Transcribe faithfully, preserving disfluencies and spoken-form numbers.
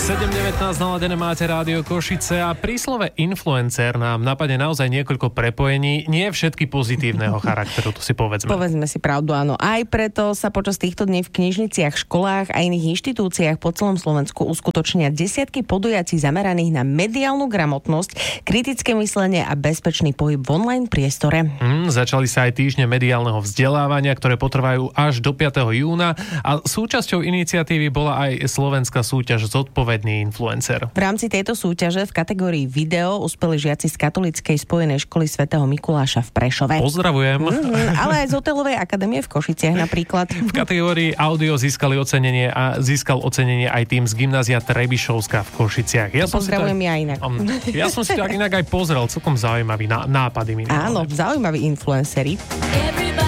sedem devätnásť naladené máte Rádio Košice a pri slove influencer nám napadne naozaj niekoľko prepojení, nie všetky pozitívneho charakteru, to si povedzme. Povedzme si pravdu, áno. Aj preto sa počas týchto dní v knižniciach, školách a iných inštitúciách po celom Slovensku uskutočnia desiatky podujatí zameraných na mediálnu gramotnosť, kritické myslenie a bezpečný pohyb v online priestore. Mm, začali sa aj týždne mediálneho vzdelávania, ktoré potrvajú až do piateho júna a súčasťou iniciatívy bola aj slovenská súťaž Zodpovedný influencer. V rámci tejto súťaže v kategórii video uspeli žiaci z katolíckej spojenej školy svätého Mikuláša v Prešove. Pozdravujem. Mm-hmm, ale aj z hotelovej akadémie v Košiciach napríklad. V kategórii audio získali ocenenie a získal ocenenie aj tým z gymnázia Trebišovská v Košiciach. Ja Pozdravujem to, ja inak. Um, ja som si to inak aj pozrel, celkom zaujímavý ná, nápady mi. Áno, zaujímaví influenceri.